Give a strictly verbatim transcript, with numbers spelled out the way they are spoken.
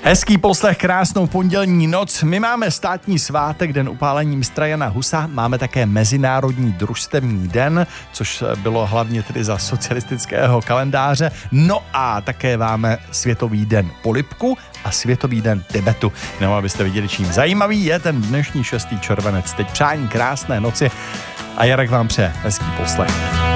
Hezký poslech, krásnou pondělní noc. My máme státní svátek, den upálení mistra Jana Husa. Máme také Mezinárodní družstevní den, což bylo hlavně tedy za socialistického kalendáře. No a také máme Světový den polibku a Světový den Tibetu. No, abyste viděli, čím zajímavý je ten dnešní šestý červenec. Teď přání krásné noci a Jarek vám přeje hezký poslech.